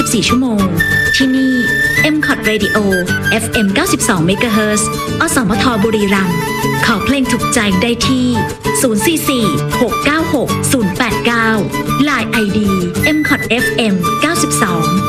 24 ชั่วโมงที่นี่ MCOT Radio FM 92 MHz อสมทบุรีรัมย์ขอเพลงถูกใจได้ที่ 044 696 089 Line ID MCOT FM 92